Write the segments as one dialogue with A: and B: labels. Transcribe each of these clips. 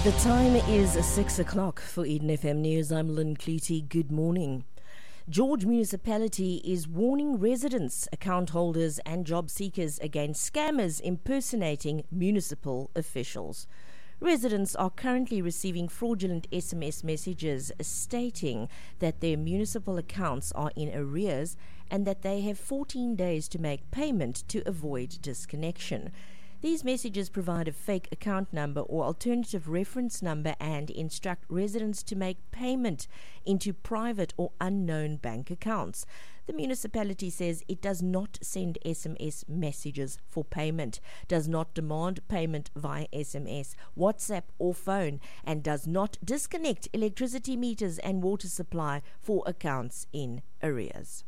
A: The time is 6 o'clock for Eden FM News. I'm Lynn Cleety. Good morning. George Municipality is warning residents, account holders and job seekers against scammers impersonating municipal officials. Residents are currently receiving fraudulent SMS messages stating that their municipal accounts are in arrears and that they have 14 days to make payment to avoid disconnection. These messages provide a fake account number or alternative reference number and instruct residents to make payment into private or unknown bank accounts. The municipality says it does not send SMS messages for payment, does not demand payment via SMS, WhatsApp or phone, and does not disconnect electricity meters and water supply for accounts in arrears.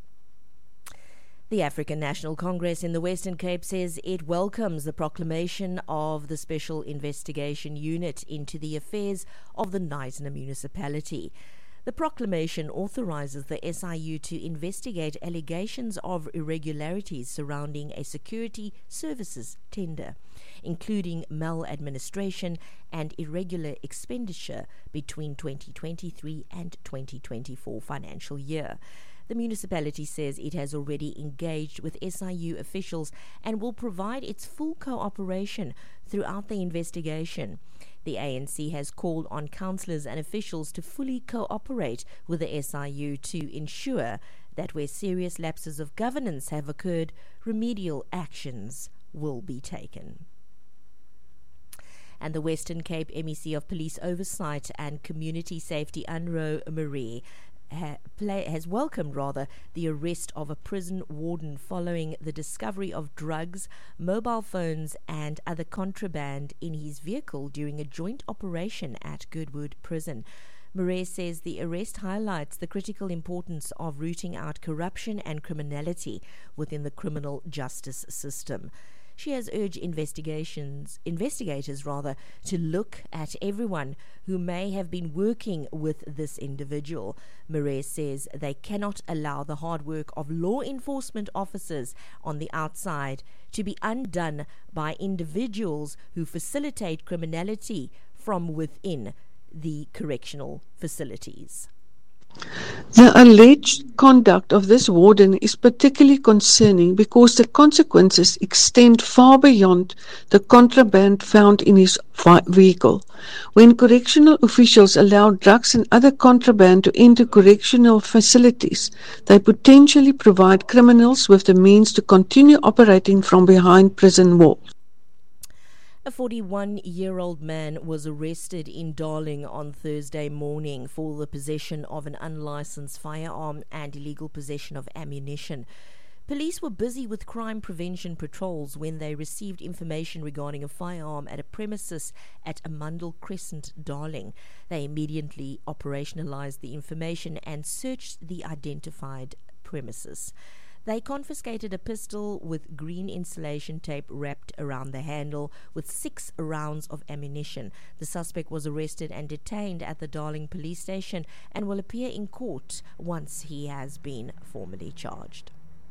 A: The African National Congress in the Western Cape says it welcomes the proclamation of the Special Investigation Unit into the affairs of the Knysna municipality. The proclamation authorizes the SIU to investigate allegations of irregularities surrounding a security services tender, including maladministration and irregular expenditure between 2023 and 2024 financial year. The municipality says it has already engaged with SIU officials and will provide its full cooperation throughout the investigation. The ANC has called on councillors and officials to fully cooperate with the SIU to ensure that where serious lapses of governance have occurred, remedial actions will be taken. And the Western Cape MEC of Police Oversight and Community Safety, Unro Marie, has welcomed the arrest of a prison warden following the discovery of drugs, mobile phones and other contraband in his vehicle during a joint operation at Goodwood Prison. Murray says the arrest highlights the critical importance of rooting out corruption and criminality within the criminal justice system. She has urged investigators to look at everyone who may have been working with this individual. Murray says they cannot allow the hard work of law enforcement officers on the outside to be undone by individuals who facilitate criminality from within the correctional facilities.
B: The alleged conduct of this warden is particularly concerning because the consequences extend far beyond the contraband found in his vehicle. When correctional officials allow drugs and other contraband to enter correctional facilities, they potentially provide criminals with the means to continue operating from behind prison walls.
A: A 41-year-old man was arrested in Darling on Thursday morning for the possession of an unlicensed firearm and illegal possession of ammunition. Police were busy with crime prevention patrols when they received information regarding a firearm at a premises at Amundle Crescent, Darling. They immediately operationalized the information and searched the identified premises. They confiscated a pistol with green insulation tape wrapped around the handle with 6 rounds of ammunition. The suspect was arrested and detained at the Darling police station and will appear in court once he has been formally charged.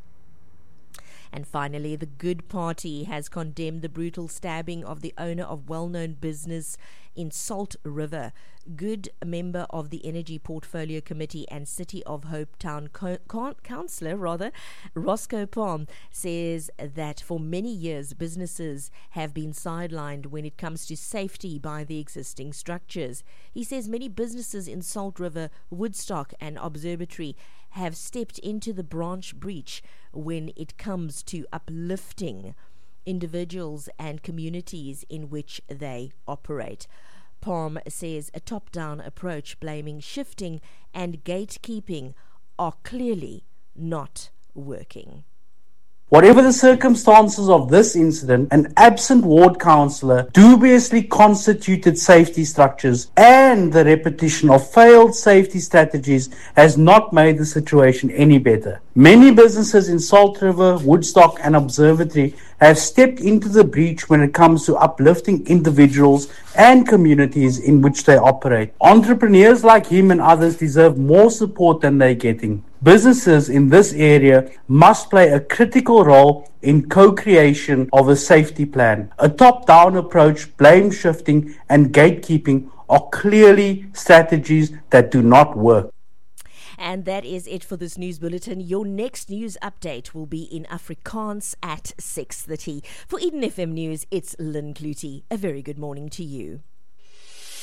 A: And finally, the Good Party has condemned the brutal stabbing of the owner of well-known business in Salt River. Good, member of the Energy Portfolio Committee and City of Hope Town Councillor, Roscoe Palm, says that for many years businesses have been sidelined when it comes to safety by the existing structures. He says many businesses in Salt River, Woodstock and Observatory have stepped into the branch breach when it comes to uplifting individuals and communities in which they operate. Palm says a top-down approach blaming shifting and gatekeeping are clearly not working.
C: Whatever the circumstances of this incident, an absent ward councillor, dubiously constituted safety structures, and the repetition of failed safety strategies has not made the situation any better. Many businesses in Salt River, Woodstock and Observatory have stepped into the breach when it comes to uplifting individuals and communities in which they operate. Entrepreneurs like him and others deserve more support than they're getting. businesses in this area must play a critical role in co-creation of a safety plan. A top-down approach, blame shifting and gatekeeping are clearly strategies that do not work.
A: And that is it for this news bulletin. Your next news update will be in Afrikaans at 6:30. For Eden FM News, it's Lynn Clutie. A very good morning to you.